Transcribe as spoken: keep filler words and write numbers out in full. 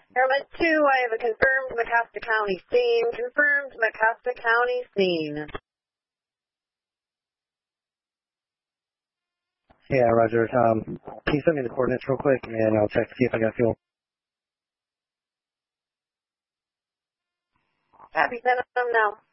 Airman two, I have a confirmed Mecosta County scene. Confirmed Mecosta County scene. Yeah, Roger. Um, can you send me the coordinates real quick, and I'll check to see if I got fuel. Happy, send them now.